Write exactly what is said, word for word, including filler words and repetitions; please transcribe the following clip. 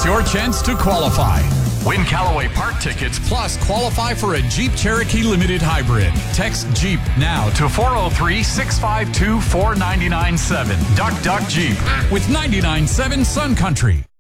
It's your chance to qualify. Win Callaway Park tickets, plus qualify for a Jeep Cherokee Limited Hybrid. Text Jeep now to four oh three, six five two, four nine nine seven. Duck Duck Jeep with ninety-nine point seven Sun Country.